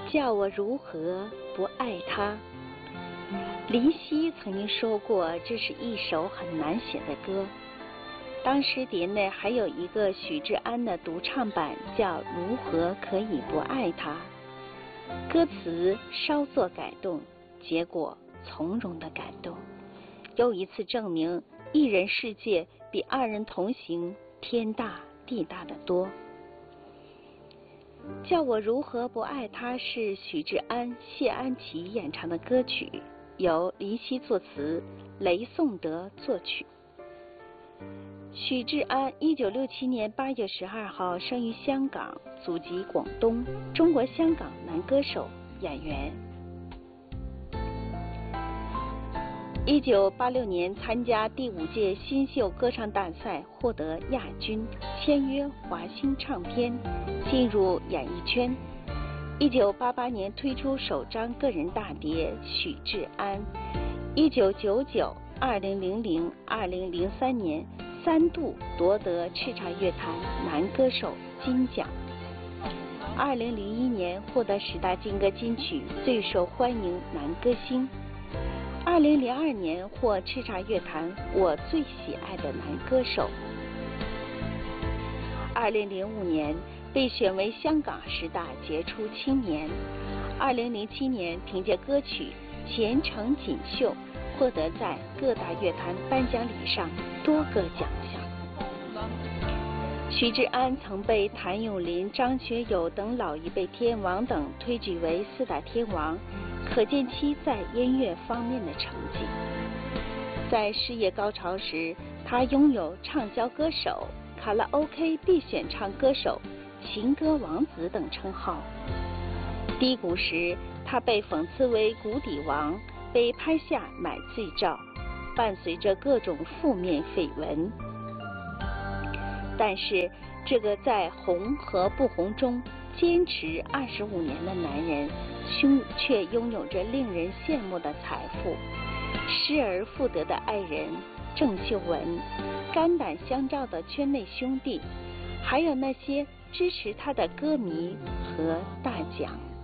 叫我如何不爱他。林夕曾经说过，这是一首很难写的歌。当时碟内还有一个许志安的独唱版，叫《如何可以不爱他》，歌词稍作改动，结果从容的感动，又一次证明一人世界比二人同行天大地大的多。叫我如何不爱他是许志安、谢安琪演唱的歌曲，由林夕作词，雷颂德作曲。许志安1967年8月12号生于香港，祖籍广东，中国香港男歌手、演员。1986年参加第5届新秀歌唱大赛，获得亚军，签约华星唱片，进入演艺圈。1988年推出首张个人大碟《许志安》。1999、2000、2003年3度夺得叱咤乐坛男歌手金奖。2001年获得10大劲歌金曲最受欢迎男歌星。2002年获叱咤乐坛我最喜爱的男歌手。2005年被选为香港10大杰出青年。2007年凭借歌曲《前程锦绣》获得在各大乐坛颁奖礼上多个奖项。许志安曾被谭咏麟、张学友等老一辈天王等推举为4大天王，可见其在音乐方面的成绩。在事业高潮时，他拥有畅销歌手、卡拉 OK 必选唱歌手、情歌王子等称号。低谷时，他被讽刺为谷底王，被拍下买醉照，伴随着各种负面绯闻。但是这个在红和不红中坚持25年的男人，却拥有着令人羡慕的财富，失而复得的爱人郑秀文，肝胆相照的圈内兄弟，还有那些支持他的歌迷和大奖。